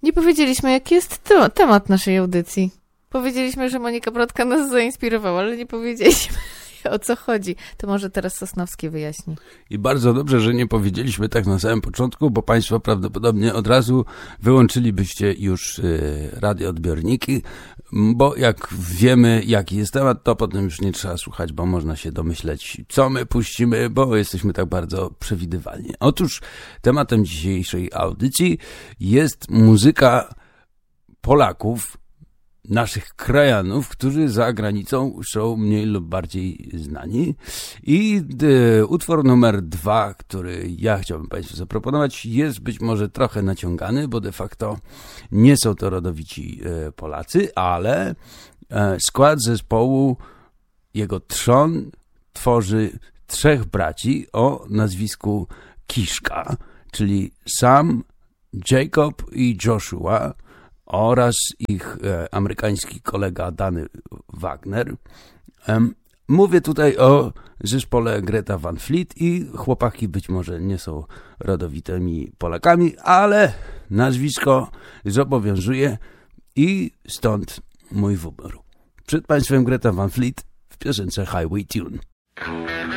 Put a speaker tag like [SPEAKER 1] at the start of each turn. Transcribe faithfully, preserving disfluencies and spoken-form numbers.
[SPEAKER 1] Nie powiedzieliśmy, jaki jest te- temat naszej audycji. Powiedzieliśmy, że Monika Brodka nas zainspirowała, ale nie powiedzieliśmy, o co chodzi. To może teraz Sosnowski wyjaśni.
[SPEAKER 2] I bardzo dobrze, że nie powiedzieliśmy tak na samym początku, bo Państwo prawdopodobnie od razu wyłączylibyście już y, radioodbiorniki, bo jak wiemy, jaki jest temat, to potem już nie trzeba słuchać, bo można się domyśleć, co my puścimy, bo jesteśmy tak bardzo przewidywalni. Otóż tematem dzisiejszej audycji jest muzyka Polaków, naszych krajanów, którzy za granicą są mniej lub bardziej znani. I y, utwór numer dwa, który ja chciałbym Państwu zaproponować, jest być może trochę naciągany, bo de facto nie są to rodowici y, Polacy, ale y, skład zespołu, jego trzon tworzy trzech braci o nazwisku Kiszka, czyli Sam, Jacob i Joshua, oraz ich e, amerykański kolega Danny Wagner. E, mówię tutaj o zespole Greta Van Fleet i chłopaki być może nie są rodowitymi Polakami, ale nazwisko zobowiązuje i stąd mój wybór. Przed Państwem Greta Van Fleet w piosence Highway Tune.